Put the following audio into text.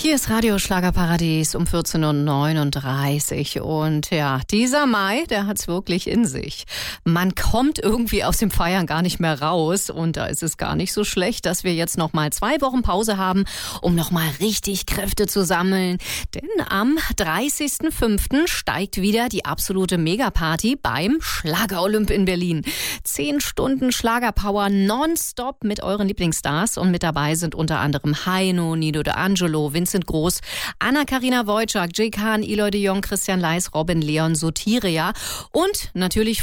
Hier ist Radio Schlagerparadies um 14.39 Uhr und ja, dieser Mai, der hat's wirklich in sich. Man kommt irgendwie aus dem Feiern gar nicht mehr raus und da ist es gar nicht so schlecht, dass wir jetzt noch mal 2 Wochen Pause haben, um noch mal richtig Kräfte zu sammeln. Denn am 30.05. steigt wieder die absolute Megaparty beim Schlager-Olymp in Berlin. 10 Stunden Schlagerpower nonstop mit euren Lieblingsstars und mit dabei sind unter anderem Heino, Nido de Angelo, Vincent Groß, Anna-Karina Wojcik, Jay Khan, Eloy de Jong, Christian Leis, Robin Leon, Sotiria und natürlich